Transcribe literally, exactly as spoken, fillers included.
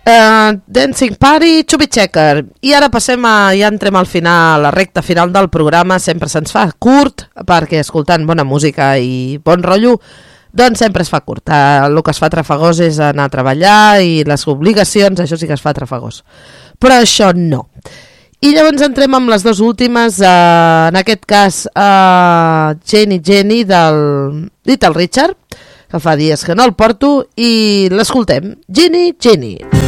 Uh, Dancing Party, Chubby Checker. I ara passem a, ja entrem al final, a la recta final del programa. Sempre se'ns fa curt, perquè escoltant bona música i bon rotllo, doncs sempre es fa curt. Uh, el que es fa trafagós és anar a treballar i les obligacions, això sí que es fa trafagós. Però això no. I llavors entrem amb les dues últimes, uh, en aquest cas uh, Jenny Jenny del Little Richard, que fa dies que no el porto, i l'escoltem. Jenny Jenny.